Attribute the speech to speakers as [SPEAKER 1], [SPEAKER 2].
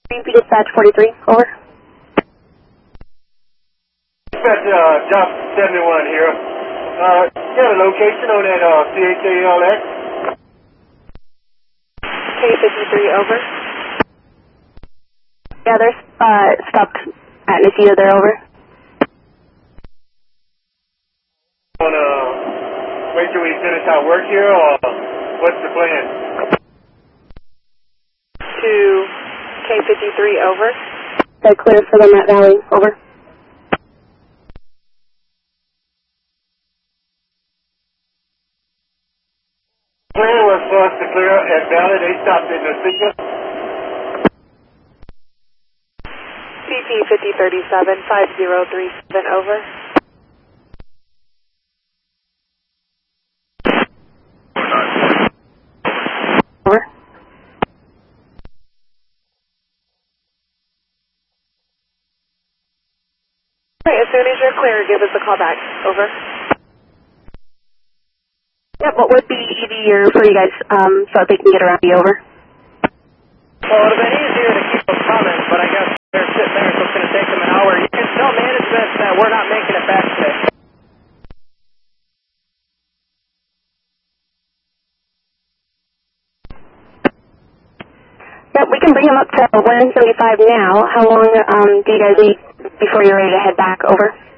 [SPEAKER 1] BP dispatch 43, over.
[SPEAKER 2] Dispatch, Job 71 here. You got a location on that CHALX?
[SPEAKER 1] K53, over. Yeah, they're stopped at Necedah, they're over.
[SPEAKER 2] Wanna wait till we finish our work here, or what's the plan?
[SPEAKER 1] To K53, over. They're clear for the Matt Valley, over.
[SPEAKER 2] Plan was for us to clear at Valley. They stopped at Necedah.
[SPEAKER 1] CP 5037, 5037, over. Over. Alright, as soon as you're clear, give us a call back, over. Yep, what would be easier for you guys so they can get around you, over?
[SPEAKER 3] Well, it would have been easier to keep them coming, but I guess they're sitting there, so it's going to take them an hour. You can tell management that we're not making it back today.
[SPEAKER 1] Yep, we can bring them up to 175 now. How long do you guys need before you're ready to head back, over?